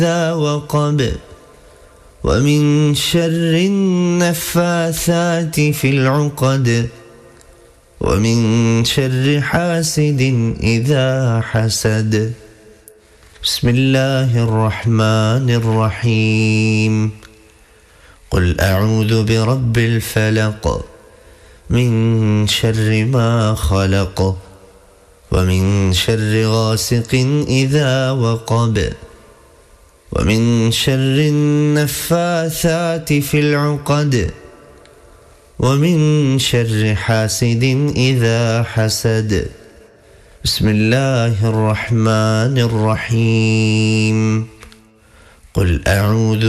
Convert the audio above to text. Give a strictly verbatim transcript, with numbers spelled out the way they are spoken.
إذا وقب ومن شر النفاثات في العقد ومن شر حاسد إذا حسد. بسم الله الرحمن الرحيم. قل أعوذ برب الفلق من شر ما خلق ومن شر غاسق إذا وقب ومن شر النفاثات في العقد ومن شر حاسد إذا حسد. بسم الله الرحمن الرحيم. قل أعوذ